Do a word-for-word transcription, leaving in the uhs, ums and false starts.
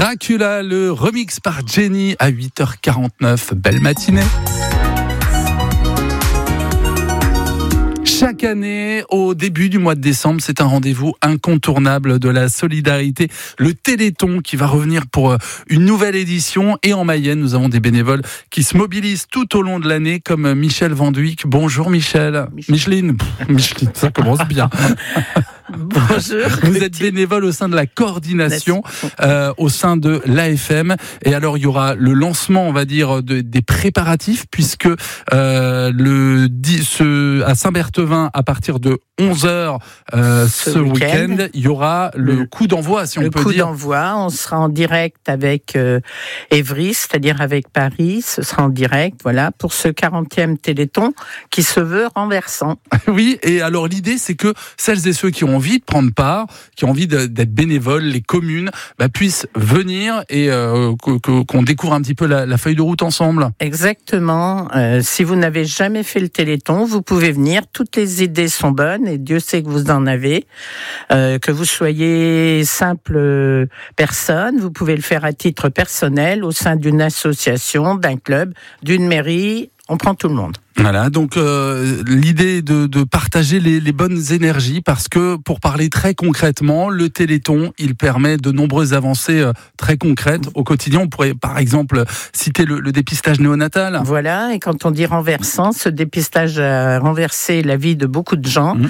Dracula, le remix par Jenny à huit heures quarante-neuf. Belle matinée. Chaque année, au début du mois de décembre, c'est un rendez-vous incontournable de la solidarité. Le Téléthon qui va revenir pour une nouvelle édition. Et en Mayenne, nous avons des bénévoles qui se mobilisent tout au long de l'année, comme Michel Vanduic. Bonjour Michel. Michel. Micheline. Micheline, ça commence bien. Bonjour. Vous êtes bénévole au sein de la coordination, euh, au sein de l'A F M. Et alors, il y aura le lancement, on va dire, de, des préparatifs, puisque euh, le ce, à Saint-Berthevin, à partir de onze heures euh, ce, ce week-end, week-end, il y aura le, le coup d'envoi, si on peut dire. Le coup d'envoi, on sera en direct avec euh, Évry, c'est-à-dire avec Paris. Ce sera en direct, voilà, pour ce quarantième Téléthon qui se veut renversant. Oui, et alors l'idée, c'est que celles et ceux qui ont envie de prendre part, qui ont envie de, d'être bénévoles, les communes, bah, puissent venir et euh, que, que, qu'on découvre un petit peu la, la feuille de route ensemble. Exactement. Euh, si vous n'avez jamais fait le Téléthon, vous pouvez venir. Toutes les idées sont bonnes et Dieu sait que vous en avez. Euh, que vous soyez simple personne, vous pouvez le faire à titre personnel, au sein d'une association, d'un club, d'une mairie. On prend tout le monde. Voilà, donc euh, l'idée de, de partager les, les bonnes énergies, parce que pour parler très concrètement, le Téléthon, il permet de nombreuses avancées euh, très concrètes au quotidien. On pourrait par exemple citer le, le dépistage néonatal. Voilà, et quand on dit renversant, ce dépistage a renversé la vie de beaucoup de gens. Mmh.